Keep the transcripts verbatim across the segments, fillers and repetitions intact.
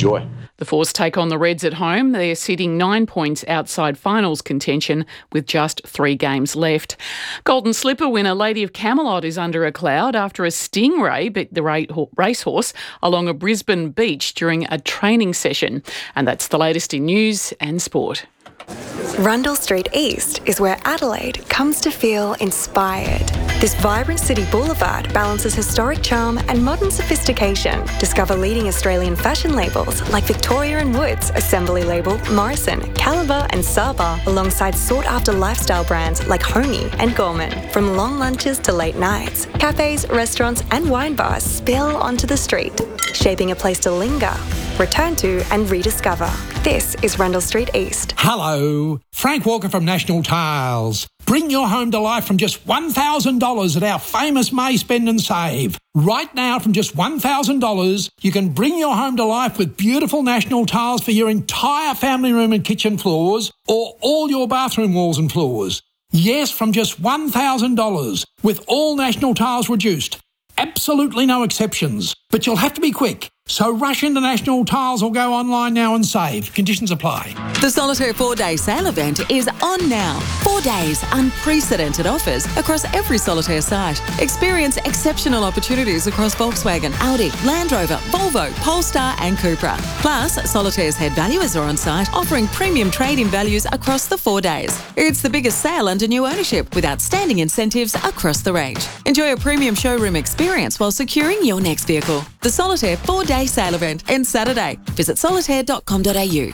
Enjoy. The Force take on the Reds at home. They're sitting nine points outside finals contention with just three games left. Golden Slipper winner Lady of Camelot is under a cloud after a stingray bit the racehorse along a Brisbane beach during a training session. And that's the latest in news and sport. Rundle Street East is where Adelaide comes to feel inspired. This vibrant city boulevard balances historic charm and modern sophistication. Discover leading Australian fashion labels like Victoria and Woods, Assembly Label, Morrison, Caliber and Saba, alongside sought-after lifestyle brands like Honey and Gorman. From long lunches to late nights, cafes, restaurants and wine bars spill onto the street, shaping a place to linger, return to and rediscover. This is Rundle Street East. Hello, Frank Walker from National Tiles. Bring your home to life from just one thousand dollars at our famous May Spend and Save. Right now, from just one thousand dollars, you can bring your home to life with beautiful National Tiles for your entire family room and kitchen floors or all your bathroom walls and floors. Yes, from just one thousand dollars, with all National Tiles reduced. Absolutely no exceptions. But you'll have to be quick. So rush into National Tiles or go online now and save. Conditions apply. The Solitaire four-day sale event is on now. Four days, unprecedented offers across every Solitaire site. Experience exceptional opportunities across Volkswagen, Audi, Land Rover, Volvo, Polestar and Cupra. Plus, Solitaire's head valuers are on site offering premium trade-in values across the four days. It's the biggest sale under new ownership with outstanding incentives across the range. Enjoy a premium showroom experience while securing your next vehicle. The Solitaire four-day sale event ends Saturday. Visit solitaire dot com dot a u.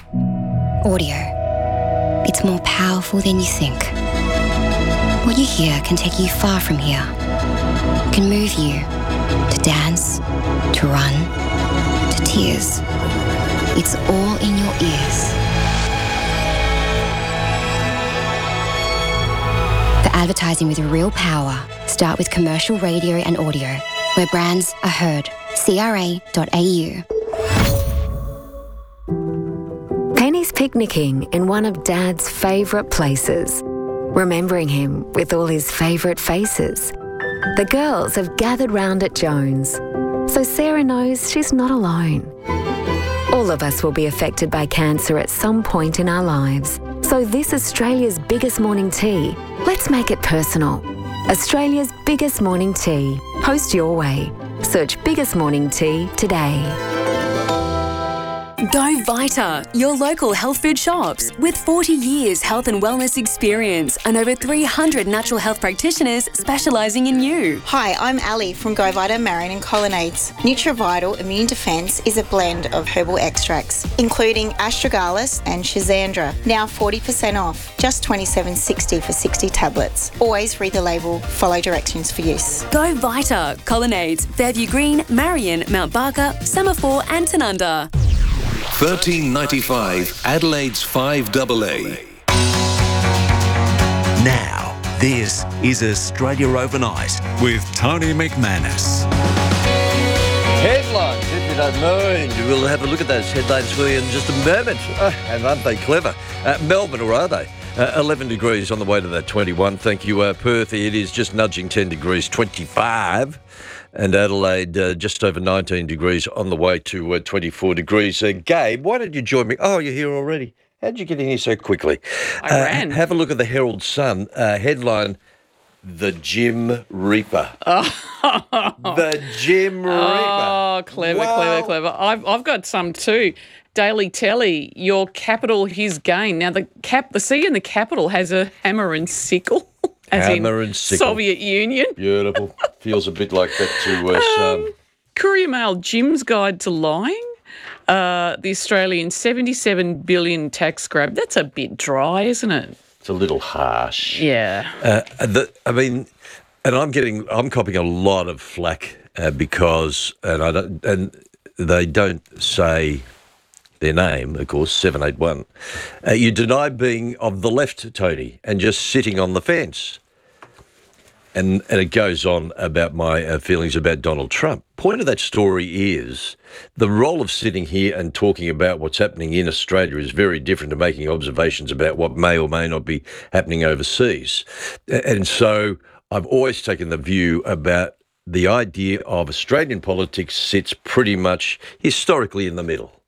Audio. It's more powerful than you think. What you hear can take you far from here. It can move you to dance, to run, to tears. It's all in your ears. For advertising with real power, start with commercial radio and audio, where brands are heard. C R A dot A U. Penny's picnicking in one of Dad's favourite places, remembering him with all his favourite faces. The girls have gathered round at Jones, so Sarah knows she's not alone. All of us will be affected by cancer at some point in our lives, so this Australia's biggest morning tea, let's make it personal. Australia's biggest morning tea. Post your way. Search Biggest Morning Tea today. Go Vita, your local health food shops. With forty years health and wellness experience and over three hundred natural health practitioners specialising in you. Hi, I'm Ali from Go Vita Marion and Colonnades. NutriVital Immune Defence is a blend of herbal extracts, including astragalus and schizandra. Now forty percent off, just twenty-seven dollars sixty for sixty tablets. Always read the label, follow directions for use. Go Vita, Colonnades, Fairview Green, Marion, Mount Barker, Semaphore and Tanunda. thirteen ninety-five, Adelaide's five A A. Now, this is Australia Overnight with Tony McManus. Headlines, if you don't mind. We'll have a look at those headlines for you in just a moment. Oh, and aren't they clever? Uh, Melbourne, or are they? Uh, eleven degrees on the way to that twenty-one. Thank you, uh, Perth. It is just nudging ten degrees, twenty-five. And Adelaide, uh, just over nineteen degrees on the way to uh, twenty-four degrees. Uh, Gabe, why did you join me? Oh, you're here already. How did you get in here so quickly? I uh, ran. Have a look at the Herald Sun. Uh, headline, The Jim Reaper. Oh. The Jim Reaper. Oh, clever, Wow. clever, clever. I've, I've got some too. Daily Telly, your capital, his gain. Now, the cap, the C in the capital has a hammer and sickle. As Hammer in and sickle. Soviet Union. Beautiful. Feels a bit like that to us. Um, Um, Courier Mail, Jim's Guide to Lying. Uh, the Australian seventy-seven billion tax grab. That's a bit dry, isn't it? it's a little harsh. Yeah. Uh, the, I mean, and I'm getting, I'm copying a lot of flack uh, because, and I don't, and they don't say their name, of course, seven eight one. Uh, you deny being of the left, Tony, and just sitting on the fence. And and it goes on about my uh, feelings about Donald Trump. Point of that story is the role of sitting here and talking about what's happening in Australia is very different to making observations about what may or may not be happening overseas. And so I've always taken the view about the idea of Australian politics sits pretty much historically in the middle.